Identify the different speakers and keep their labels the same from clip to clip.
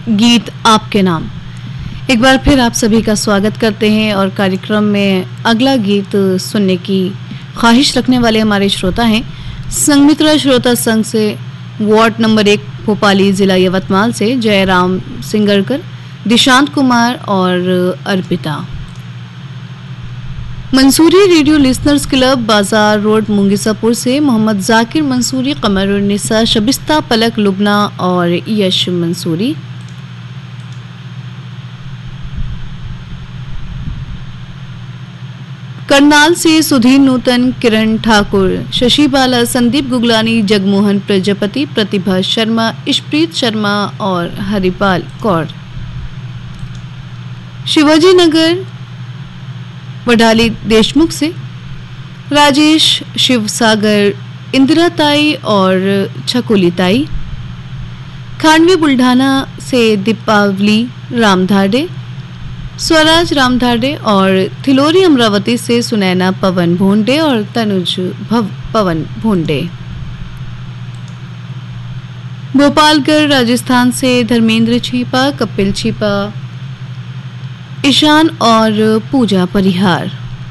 Speaker 1: गीत आपके नाम। एक बार फिर आप सभी का स्वागत करते हैं और कार्यक्रम में अगला गीत सुनने की ख्वाहिश रखने वाले हमारे श्रोता हैं संगमित्रा श्रोता संघ से वार्ड नंबर 1 भोपाली जिला यवतमाल से जयराम सिंगरकर, दिशांत कुमार और Arpita. Mansuri radio listeners club बाजार रोड मुंगीसापुर से मोहम्मद जाकिर मंसूरी, कमरुन्निसा, शबिस्ता, पलक, लुबना और यश मंसूरी। करनाल से सुधीर नूतन, किरण ठाकुर, शशि बाला, संदीप गुगलानी, जगमोहन प्रजापति, प्रतिभा शर्मा, इशप्रीत शर्मा और हरिपाल कौर। शिवाजी नगर वडाली देशमुख से राजेश शिवसागर, इंदिरा ताई और छकुली ताई। खांडवी बुल्ढाना से दीपावली रामधाडे, स्वराज रामधाडे और थिलोरी अमरावती से सुनैना पवन भोंडे और तनुज पवन भोंडे। गोपालगढ़ राजस्थान से धर्मेंद्र छिपा, कपिल छिपा, ईशान और पूजा परिहार।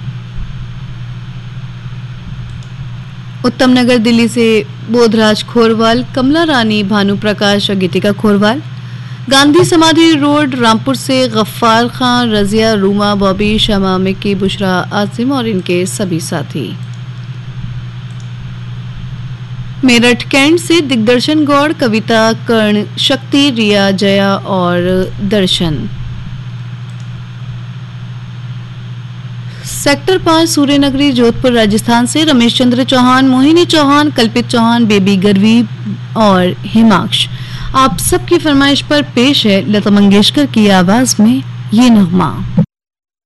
Speaker 1: उत्तम नगर दिल्ली से बोधराज खोरवाल, कमला रानी, भानु प्रकाश और गीतिका खोरवाल। गांधी समाधि रोड रामपुर से गफ्फार खान, रजिया, रूमा, बॉबी, शमा, मिक्की, बुशरा, आसिम और इनके सभी साथी। मेरठ कैंट से दिग्दर्शन गौड़, कविता, कर्ण, शक्ति, रिया, जया और दर्शन। सेक्टर 5 सूर्यनगरी जोधपुर राजस्थान से रमेश चंद्र चौहान, मोहिनी चौहान, कल्पित चौहान, बेबी गरवी और हिमाक्ष। आप सबकी फरमाइश पर पेश है लता मंगेशकर की आवाज में ये नगमा।